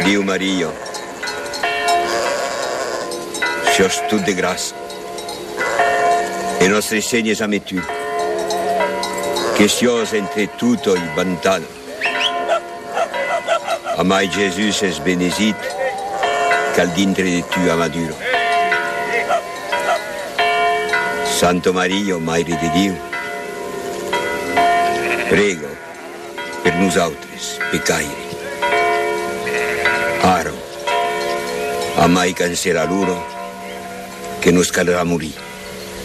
Dio Maria, cherche toutes de grâce, et notre Seigneur jamais tu, que sios entre tutto i bantano. Amai Gesù es benedit, cal dintre de tu amaduro. Santo Maria, Madre de Dio, prego per nosaltres, pecairi. Aro, amai cancela loro, che nos calrà morire.